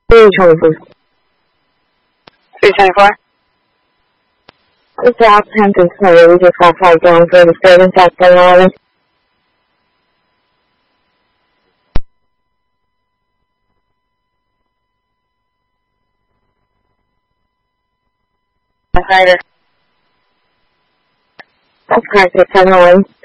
324. 324? The Southampton Surrey, we just got flight down for disturbance at Staten Island. Snyder. That's correct, it's 701.